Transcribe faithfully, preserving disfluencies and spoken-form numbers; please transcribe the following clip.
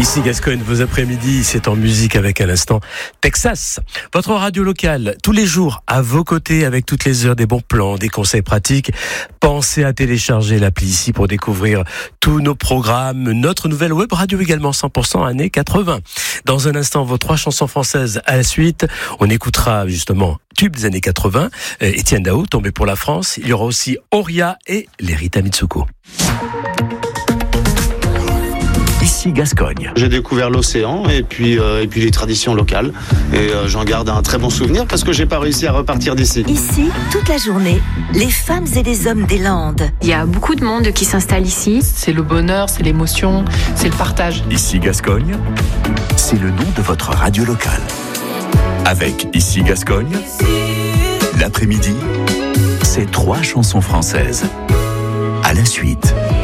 Ici Gascogne, vos après-midi, c'est en musique avec à l'instant Texas. Votre radio locale, tous les jours, à vos côtés, avec toutes les heures, des bons plans, des conseils pratiques. Pensez à télécharger l'appli ici pour découvrir tous nos programmes. Notre nouvelle web radio également, cent pour cent années quatre-vingts. Dans un instant, vos trois chansons françaises à la suite. On écoutera justement tube des années quatre-vingts. Étienne Dao, Tombé pour la France. Il y aura aussi Auria et les Rita Mitsuko. Ici Gascogne. J'ai découvert l'océan et puis, euh, et puis les traditions locales. Et euh, j'en garde un très bon souvenir parce que j'ai pas réussi à repartir d'ici. Ici, toute la journée, les femmes et les hommes des Landes. Il y a beaucoup de monde qui s'installe ici. C'est le bonheur, c'est l'émotion, c'est le partage. Ici Gascogne, c'est le nom de votre radio locale. Avec Ici Gascogne, l'après-midi, c'est trois chansons françaises. À la suite.